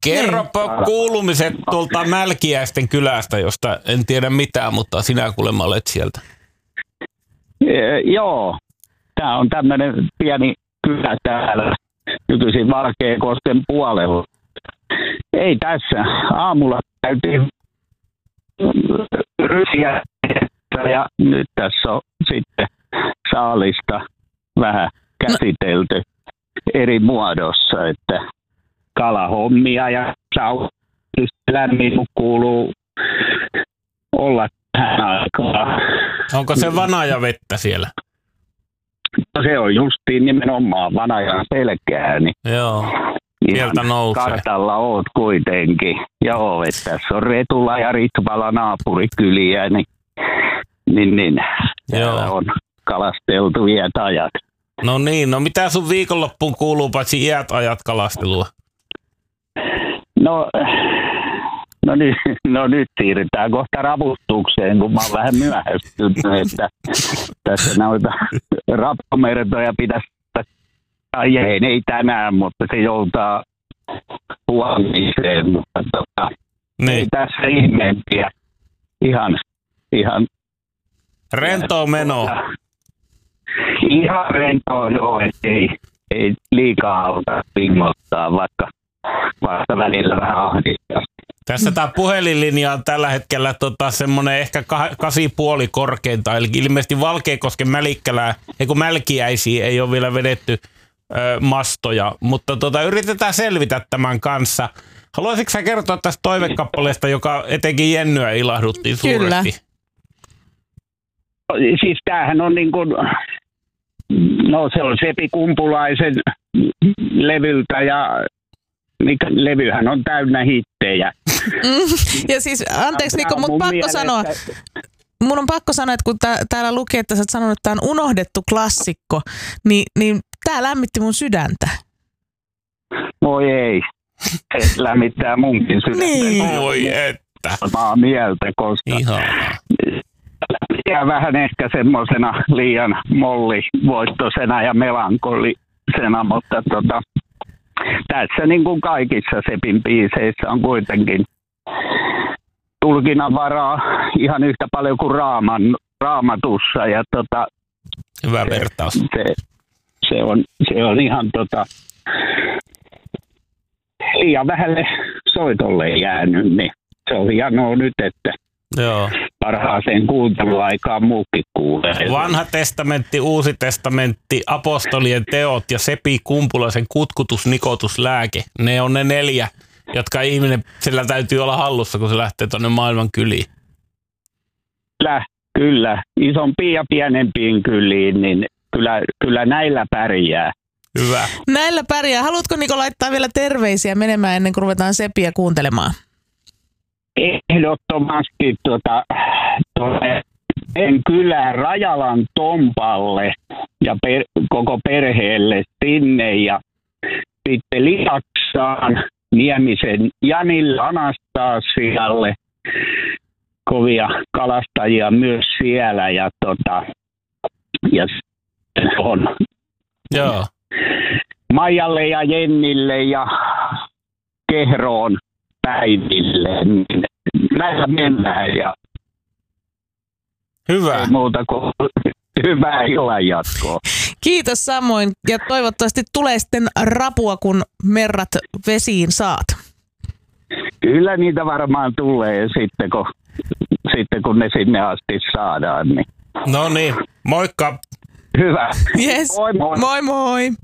Kerropa kuulumiset tuolta Mälkiäisten kylästä, josta en tiedä mitään, mutta sinä kuulemma olet sieltä. Joo, tämä on tämmöinen pieni kylä täällä nykyisin Valkeakosken puolella. Ei tässä. Aamulla käytiin rysiä ja nyt tässä on sitten saalista vähän käsitelty eri muodossa, että kalahommia ja lämmin kuuluu olla tähän aikaan. Onko se vanajavettä siellä? No se on justiin nimenomaan vanajan selkää, niin joo, sieltä nousee. Kartalla oot kuitenkin. Joo, että tässä on Retula ja Ritvala naapurikyliä, niin täällä on kalasteltu iät ajat. No niin, no mitä sun viikonloppuun kuuluu paitsi iät ajat kalastelua? No nyt siirrytään kohta ravustukseen, kun mä oon vähän myöhästynyt, että tässä noita rappamertoja pitäisi, ei tänään, mutta se joutaa huomiseen, mutta ei tässä ihmeempiä. Ihan rentoa menoa. Ihan rentoa, joo, ei liikaa auta pingottaa, vaikka välillä vähän ahdistaa. Tässä tämä puhelinlinja on tällä hetkellä semmoinen ehkä 8,5 korkeinta, eli ilmeisesti Valkeakosken Mälkiäisiin ei ole vielä vedetty mastoja, mutta yritetään selvitä tämän kanssa. Haluaisitko sä kertoa tästä toivekappaleesta, joka etenkin Jennyä ilahduttiin suuresti? Kyllä. Siis tämähän on niin kuin, se on Sepi Kumpulaisen levyltä ja levyhän on täynnä hittejä. Ja siis, anteeksi Niko, mutta mun on pakko sanoa, että kun täällä lukee, että sä oot sanonut, että tämä on unohdettu klassikko, niin tää lämmitti mun sydäntä. Voi ei. Se lämmittää munkin sydäntä. Niin. Voi että. Mä oon mieltä, koska ja vähän ehkä semmosena liian mollivoittoisena ja melankolisena, mutta tässä niin kuin kaikissa Sepin biiseissä on kuitenkin tulkinnanvaraa ihan yhtä paljon kuin Raamatussa. Ja hyvä vertaus. Se on ihan liian vähälle soitolle jäänyt, niin se on hienoa nyt, että joo. Parhaaseen kuunteluaikaan muukin kuulee. Vanha testamentti, Uusi testamentti, apostolien teot ja Sepi Kumpulaisen kutkutusnikotuslääke. Ne on ne 4, jotka ihminen sillä täytyy olla hallussa, kun se lähtee tuonne maailman kyliin. Kyllä. Isompiin ja pienempiin kyliin, niin kyllä näillä pärjää. Hyvä. Näillä pärjää. Haluatko Niko laittaa vielä terveisiä menemään ennen kuin ruvetaan Sepiä kuuntelemaan? Ehdottomasti en kyllä Rajalan Tompalle ja koko perheelle sinne ja sitten Liaksaan Niemisen Janille Anastasialle, kovia kalastajia myös siellä ja on joo. Maijalle ja Jennille ja Kehroon Päiville. Näillä mennään ja hyvä. Ei muuta kuin hyvää illan jatkoa. Kiitos samoin ja toivottavasti tulee sitten rapua, kun merrat vesiin saat. Kyllä niitä varmaan tulee sitten kun ne sinne asti saadaan. Niin. No niin, moikka. Hyvä. Yes. Moi moi. Moi moi.